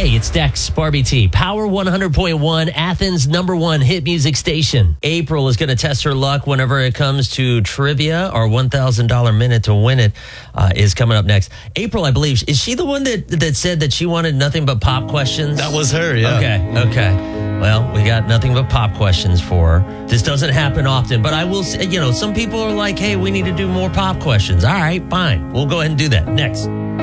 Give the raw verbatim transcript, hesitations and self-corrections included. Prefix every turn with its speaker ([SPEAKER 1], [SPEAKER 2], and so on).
[SPEAKER 1] Hey, it's Dex, Barbie T, Power one hundred point one, Athens' number one hit music station. April is going to test her luck whenever it comes to trivia. Our one thousand dollars minute to win it uh, is coming up next. April, I believe, is she the one that, that said that she wanted nothing but pop questions?
[SPEAKER 2] That was her, yeah.
[SPEAKER 1] Okay, okay. Well, we got nothing but pop questions for her. This doesn't happen often, but I will say, you know, some people are like, hey, we need to do more pop questions. All right, fine. We'll go ahead and do that next.